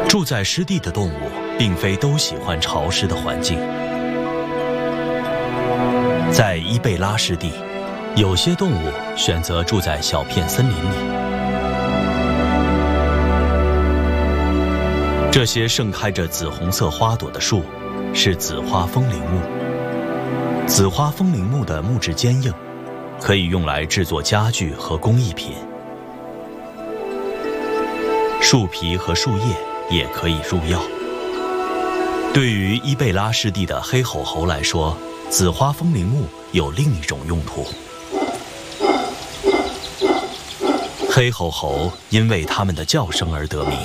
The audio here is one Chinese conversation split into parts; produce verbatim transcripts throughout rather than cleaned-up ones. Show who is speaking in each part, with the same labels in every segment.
Speaker 1: 住在湿地的动物，并非都喜欢潮湿的环境。在伊贝拉湿地，有些动物选择住在小片森林里。这些盛开着紫红色花朵的树，是紫花风铃木。紫花风铃木的木质坚硬，可以用来制作家具和工艺品。树皮和树叶也可以入药。对于伊贝拉湿地的黑吼猴来说，紫花风铃木有另一种用途。黑吼猴因为它们的叫声而得名。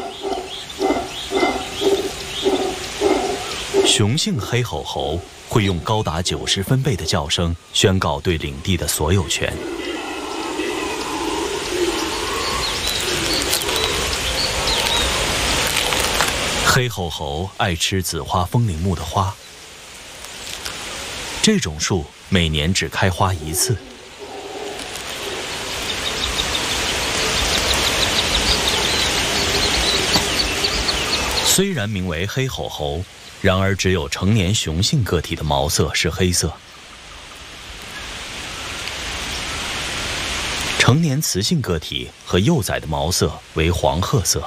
Speaker 1: 雄性黑吼猴会用高达九十分贝的叫声宣告对领地的所有权。黑吼猴爱吃紫花风铃木的花，这种树每年只开花一次。虽然名为黑吼猴，然而只有成年雄性个体的毛色是黑色，成年雌性个体和幼崽的毛色为黄褐色。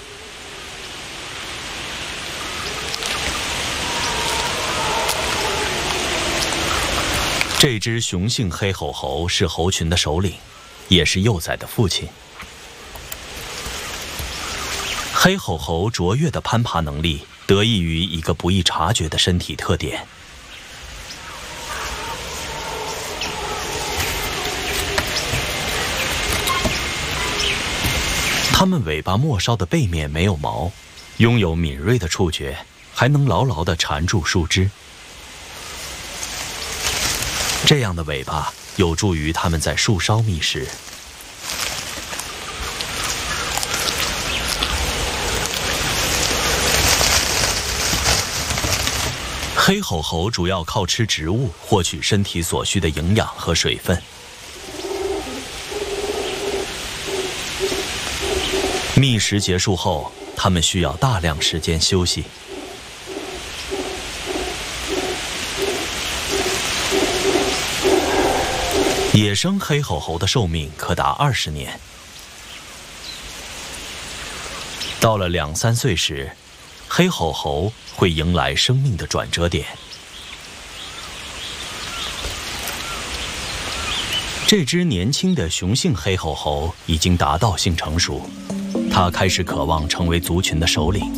Speaker 1: 这只雄性黑吼猴是猴群的首领，也是幼崽的父亲。黑吼猴卓越的攀爬能力得益于一个不易察觉的身体特点。它们尾巴末梢的背面没有毛，拥有敏锐的触觉，还能牢牢地缠住树枝。这样的尾巴有助于它们在树梢觅食。黑吼猴主要靠吃植物获取身体所需的营养和水分。觅食结束后，它们需要大量时间休息。野生黑吼猴的寿命可达二十年。到了两三岁时，黑吼猴会迎来生命的转折点。这只年轻的雄性黑吼猴已经达到性成熟，它开始渴望成为族群的首领。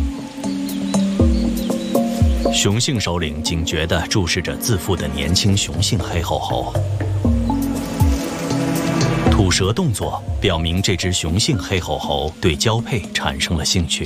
Speaker 1: 雄性首领警觉地注视着自负的年轻雄性黑吼猴。吐舌动作表明这只雄性黑吼猴对交配产生了兴趣。